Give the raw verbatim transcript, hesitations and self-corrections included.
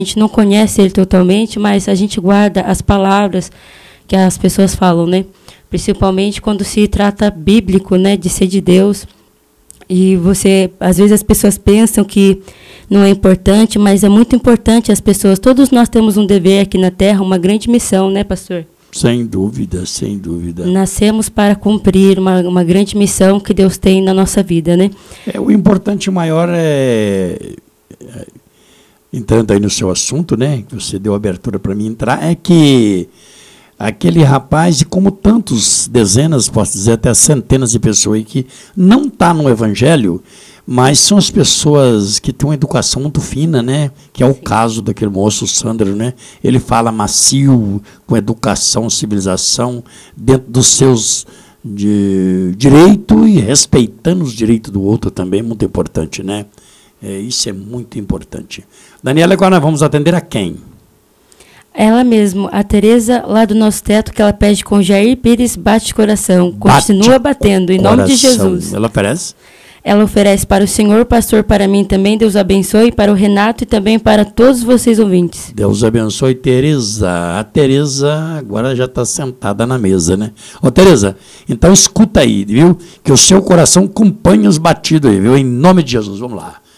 A gente não conhece ele totalmente, mas a gente guarda as palavras que as pessoas falam, né? Principalmente quando se trata bíblico, né, de ser de Deus. E você, às vezes as pessoas pensam que não é importante, mas é muito importante as pessoas. Todos nós temos um dever aqui na Terra, uma grande missão, né, pastor? Sem dúvida, sem dúvida. Nascemos para cumprir uma, uma grande missão que Deus tem na nossa vida, né? É, o importante maior é, é, entrando aí no seu assunto, né, que você deu abertura para mim entrar, é que aquele rapaz, e como tantos, dezenas, posso dizer até centenas de pessoas aí que não está no Evangelho, mas são as pessoas que têm uma educação muito fina, né? Que é o caso daquele moço, Sandro, né? Ele fala macio, com educação, civilização, dentro dos seus de, direitos e respeitando os direitos do outro também, muito importante, né? É, isso é muito importante. Daniela, agora nós vamos atender a quem? Ela mesmo, a Tereza, lá do nosso teto, que ela pede com Jair Pires, bate coração. Continua bate batendo, em coração. nome de Jesus. Ela oferece? Ela oferece para o Senhor, pastor, para mim também, Deus abençoe, para o Renato e também para todos vocês ouvintes. Deus abençoe, Tereza. A Tereza agora já está sentada na mesa, né? Ô, Tereza, então escuta aí, viu? Que o seu coração acompanhe os batidos aí, viu? Em nome de Jesus, vamos lá.